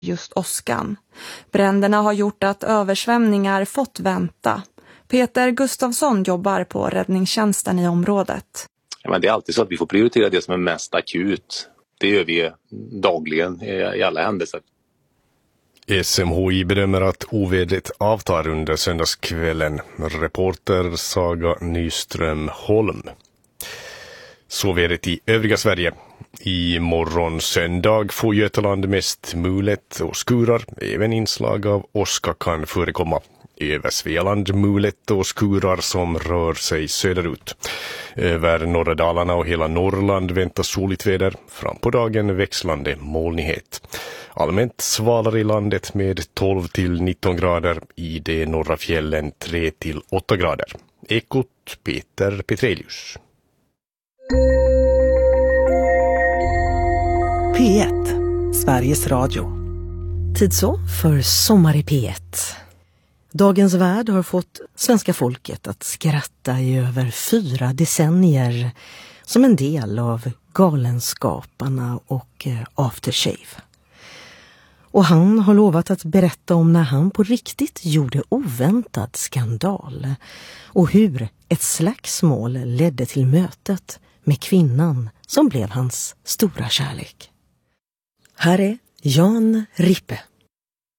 just åskan. Bränderna har gjort att översvämningar fått vänta. Peter Gustafsson jobbar på räddningstjänsten i området. Ja, men det är alltid så att vi får prioritera det som är mest akut. Det gör vi dagligen i alla händelser. SMHI bedömer att ovädret avtar under söndagskvällen. Reporter Saga Nyström Holm. Så vädret i övriga Sverige. I morgon söndag får Götaland mest mulet och skurar. Även inslag av åska kan förekomma. Över Svealand mulet och skurar som rör sig söderut. Över norra Dalarna och hela Norrland väntas soligt väder. Fram på dagen växlande molnighet. Allmänt svalare i landet med 12 till 19 grader. I de norra fjällen 3 till 8 grader. Ekot Peter Petrelius. P1, Sveriges Radio. Tid så för Sommar i P1. Dagens värld har fått svenska folket att skratta i över 4 decennier som en del av Galenskaparna och Aftershave. Och han har lovat att berätta om när han på riktigt gjorde oväntad skandal och hur ett slagsmål ledde till mötet med kvinnan som blev hans stora kärlek. Här är Jan Rippe.